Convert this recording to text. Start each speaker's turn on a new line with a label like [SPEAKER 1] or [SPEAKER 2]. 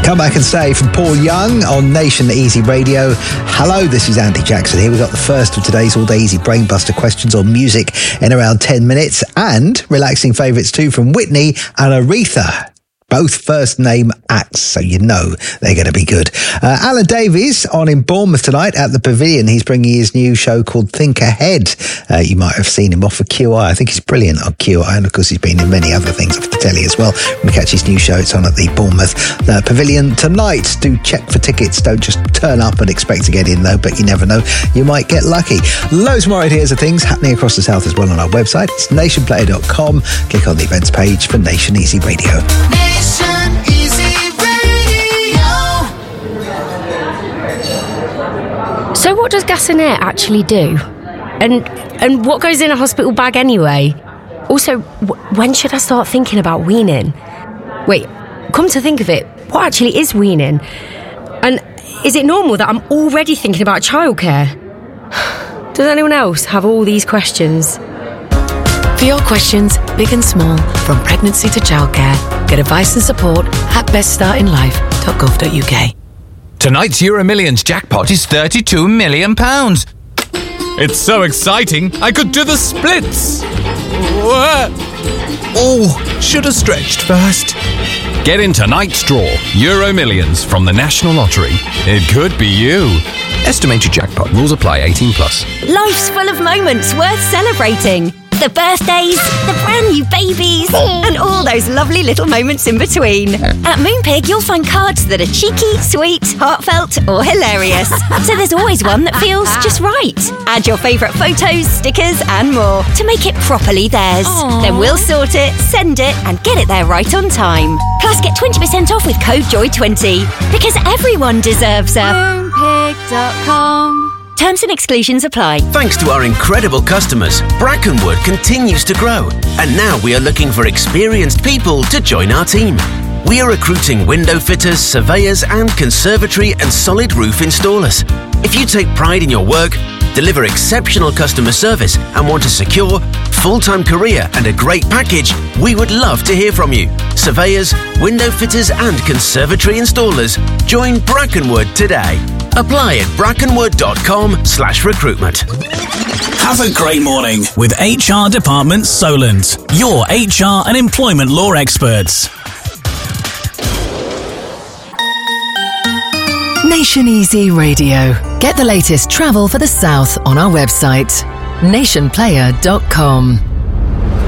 [SPEAKER 1] Come Back and Stay from Paul Young on Nation Easy Radio. Hello, this is Andy Jackson here. We've got the first of today's All Day Easy Brainbuster questions on music in around 10 minutes and relaxing favourites too from Whitney and Aretha. Both first name acts, so you know they're going to be good. Alan Davies on in Bournemouth tonight at the Pavilion. He's bringing his new show called Think Ahead. You might have seen him off of QI. I think he's brilliant on QI, and of course he's been in many other things off the telly as well. When we catch his new show, it's on at the Bournemouth Pavilion tonight. Do check for tickets. Don't just turn up and expect to get in though, but you never know. You might get lucky. Loads more ideas of things happening across the south as well on our website. It's nationplayer.com. Click on the events page for Nation Easy Radio.
[SPEAKER 2] Nation Easy Radio.
[SPEAKER 3] So what does gas and air actually do? And what goes in a hospital bag anyway? Also, when should I start thinking about weaning? Wait, come to think of it, what actually is weaning? And is it normal that I'm already thinking about childcare? Does anyone else have all these questions?
[SPEAKER 4] For your questions, big and small, from pregnancy to childcare, get advice and support at beststartinlife.gov.uk.
[SPEAKER 5] Tonight's Euro Millions jackpot is £32 million. It's so exciting, I could do the splits. Oh, should have stretched first. Get in tonight's draw, Euro Millions from the National Lottery. It could be you. Estimated jackpot. Rules apply. 18 plus.
[SPEAKER 6] Life's full of moments worth celebrating. The birthdays, the brand new babies, and all those lovely little moments in between. At Moonpig, you'll find cards that are cheeky, sweet, heartfelt, or hilarious. So there's always one that feels just right. Add your favourite photos, stickers, and more to make it properly theirs. Aww. Then we'll sort it, send it, and get it there right on time. Plus, get 20% off with code JOY20 because everyone deserves a Moonpig.com. Terms and exclusions apply.
[SPEAKER 7] Thanks to our incredible customers, Brackenwood continues to grow. And now we are looking for experienced people to join our team. We are recruiting window fitters, surveyors, and conservatory and solid roof installers. If you take pride in your work, deliver exceptional customer service, and want a secure, full-time career and a great package, we would love to hear from you. Surveyors, window fitters, and conservatory installers, join Brackenwood today. Apply at brackenwood.com/recruitment.
[SPEAKER 8] Have a great morning with HR Department Solent, your HR and employment law experts.
[SPEAKER 4] Nation Easy Radio. Get the latest travel for the south on our website, nationplayer.com.